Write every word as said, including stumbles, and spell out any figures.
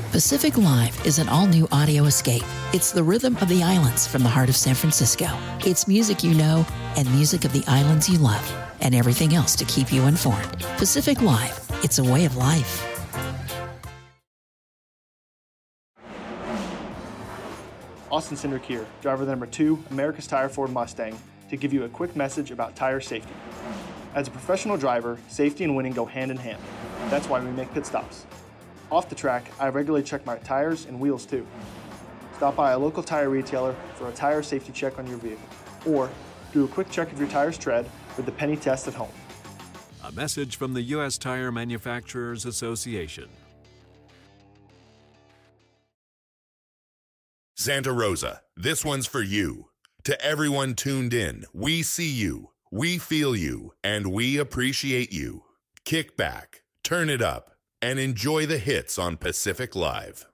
Pacific Live is an all-new audio escape. It's the rhythm of the islands from the heart of San Francisco. It's music you know and music of the islands you love, and everything else to keep you informed. Pacific Live, it's a way of life. Austin Cindric here, driver number two, America's Tire Ford Mustang, to give you a quick message about tire safety. As a professional driver, safety and winning go hand in hand. That's why we make pit stops. Off the track, I regularly check my tires and wheels too. Stop by a local tire retailer for a tire safety check on your vehicle, or do a quick check of your tire's tread with the Penny Test at home. A message from the U S Tire Manufacturers Association. Santa Rosa, this one's for you. To everyone tuned in, we see you, we feel you, and we appreciate you. Kick back, turn it up, and enjoy the hits on Pacific Live.